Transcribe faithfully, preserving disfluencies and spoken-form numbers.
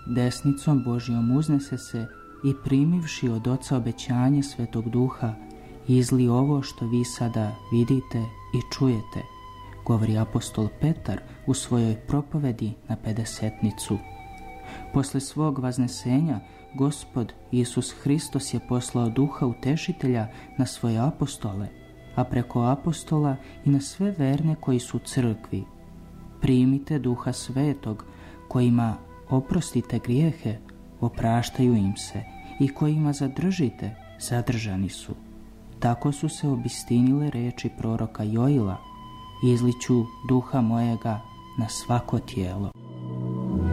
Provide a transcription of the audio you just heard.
desnicom Božjom uznese se i primivši od Oca obećanje Svetog Duha, izli ovo što vi sada vidite i čujete, govori apostol Petar u svojoj propovedi na pedesetnicu. Posle svog vaznesenja, Gospod Isus Hristos je poslao Duha Utešitelja na svoje apostole, a preko apostola i na sve verne koji su u crkvi. Primite Duha Svetog, kojima oprostite grijehe, opraštaju im se, i kojima zadržite, zadržani su. Tako su se obistinile reči proroka Joila: izliću Duha mojega na svako tijelo.